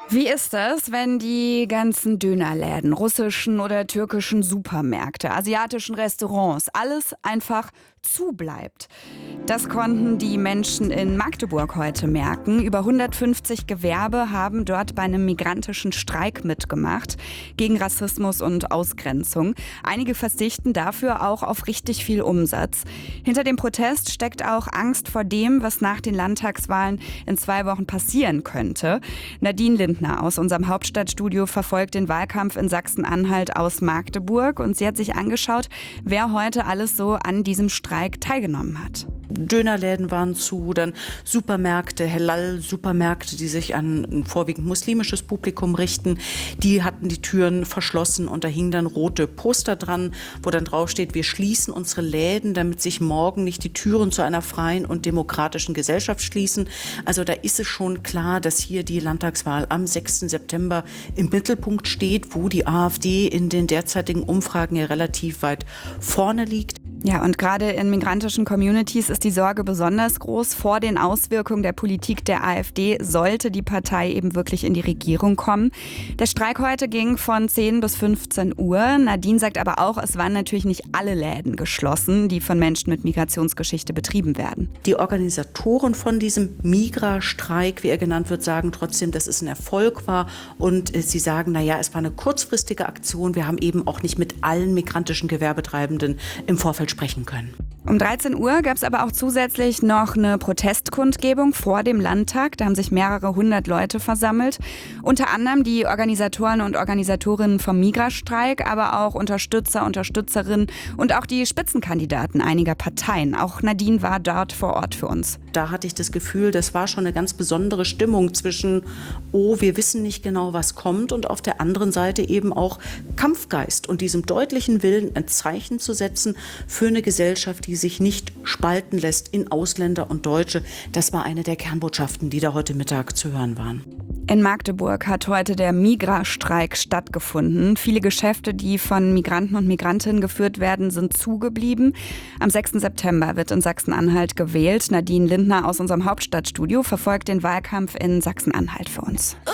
Wie ist das, wenn die ganzen Dönerläden, russischen oder türkischen Supermärkte, asiatischen Restaurants, alles einfach zubleibt? Das konnten die Menschen in Magdeburg heute merken. Über 150 Gewerbe haben dort bei einem migrantischen Streik mitgemacht gegen Rassismus und Ausgrenzung. Einige verzichten dafür auch auf richtig viel Umsatz. Hinter dem Protest steckt auch Angst vor dem, was nach den Landtagswahlen in 2 Wochen passieren könnte. Nadine Lindner aus unserem Hauptstadtstudio verfolgt den Wahlkampf in Sachsen-Anhalt aus Magdeburg und sie hat sich angeschaut, wer heute alles so an diesem Streik teilgenommen hat. Dönerläden waren zu, dann Supermärkte, Halal-Supermärkte, die sich an ein vorwiegend muslimisches Publikum richten, die hatten die Türen verschlossen und da hingen dann rote Poster dran, wo dann draufsteht, wir schließen unsere Läden, damit sich morgen nicht die Türen zu einer freien und demokratischen Gesellschaft schließen. Also da ist es schon klar, dass hier die Landtagswahl am 6. September im Mittelpunkt steht, wo die AfD in den derzeitigen Umfragen ja relativ weit vorne liegt. Ja, und gerade in migrantischen Communities ist die Sorge besonders groß vor den Auswirkungen der Politik der AfD, sollte die Partei eben wirklich in die Regierung kommen. Der Streik heute ging von 10 bis 15 Uhr. Nadine sagt aber auch, es waren natürlich nicht alle Läden geschlossen, die von Menschen mit Migrationsgeschichte betrieben werden. Die Organisatoren von diesem Migra-Streik, wie er genannt wird, sagen trotzdem, dass es ein Erfolg war und sie sagen, es war eine kurzfristige Aktion. Wir haben eben auch nicht mit allen migrantischen Gewerbetreibenden im Vorfeld sprechen können. Um 13 Uhr gab es aber auch zusätzlich noch eine Protestkundgebung vor dem Landtag. Da haben sich mehrere 100 Leute versammelt. Unter anderem die Organisatoren und Organisatorinnen vom Migra-Streik, aber auch Unterstützer, Unterstützerinnen und auch die Spitzenkandidaten einiger Parteien. Auch Nadine war dort vor Ort für uns. Da hatte ich das Gefühl, das war schon eine ganz besondere Stimmung zwischen, wir wissen nicht genau, was kommt, und auf der anderen Seite eben auch Kampfgeist und diesem deutlichen Willen, ein Zeichen zu setzen für eine Gesellschaft, die sich nicht spalten lässt in Ausländer und Deutsche. Das war eine der Kernbotschaften, die da heute Mittag zu hören waren. In Magdeburg hat heute der Migra-Streik stattgefunden. Viele Geschäfte, die von Migranten und Migrantinnen geführt werden, sind zugeblieben. Am 6. September wird in Sachsen-Anhalt gewählt. Nadine Lindner aus unserem Hauptstadtstudio verfolgt den Wahlkampf in Sachsen-Anhalt für uns.